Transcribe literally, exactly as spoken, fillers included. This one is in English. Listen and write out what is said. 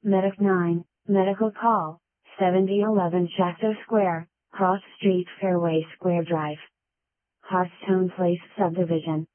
Medic nine, Medical Call, seventy eleven Shafter Square, Cross Street Fairway Square Drive. Hearthstone Place Subdivision.